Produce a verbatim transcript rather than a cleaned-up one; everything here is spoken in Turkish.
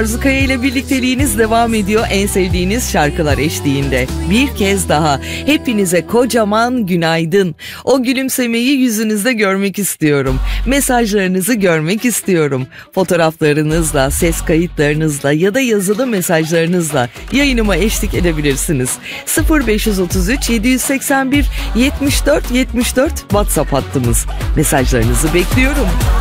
Arzu Kaya ile birlikteliğiniz devam ediyor en sevdiğiniz şarkılar eşliğinde. Bir kez daha hepinize kocaman günaydın. O gülümsemeyi yüzünüzde görmek istiyorum. Mesajlarınızı görmek istiyorum. Fotoğraflarınızla, ses kayıtlarınızla ya da yazılı mesajlarınızla yayınıma eşlik edebilirsiniz. sıfır beş otuz üç yedi seksen bir yetmiş dört yetmiş dört WhatsApp hattımız. Mesajlarınızı bekliyorum.